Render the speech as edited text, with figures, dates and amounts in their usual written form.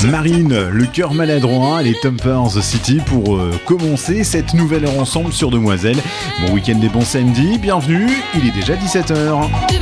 Marine, le cœur maladroit, les Thumpers City pour commencer cette nouvelle heure ensemble sur Demoiselle. Bon week-end et bon samedi, bienvenue, il est déjà 17h.